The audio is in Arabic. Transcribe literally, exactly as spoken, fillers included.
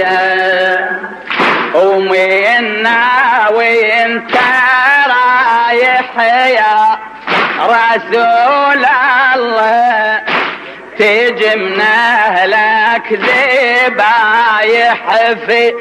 ومنا وانت رايح يا رسول الله تجمنا لك ذبايح في